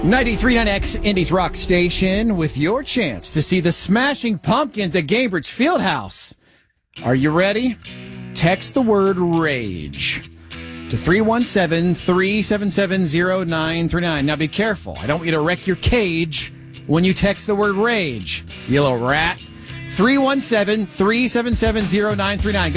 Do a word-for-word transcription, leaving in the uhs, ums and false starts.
ninety-three point nine X, Indy's Rock Station, with your chance to see the Smashing Pumpkins at Gainbridge Fieldhouse. Are you ready? Text the word RAGE to three one seven, three seven seven, zero nine three nine. Now be careful. I don't want you to wreck your cage when you text the word RAGE, you little rat. three one seven, three seven seven, zero nine three nine.